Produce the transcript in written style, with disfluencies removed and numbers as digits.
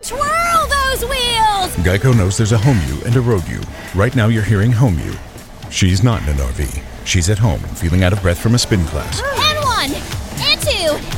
Twirl those wheels! Geico knows there's a home you and a road you. Right now you're hearing home you. She's not in an RV. She's at home, feeling out of breath from a spin class. And 1, and 2,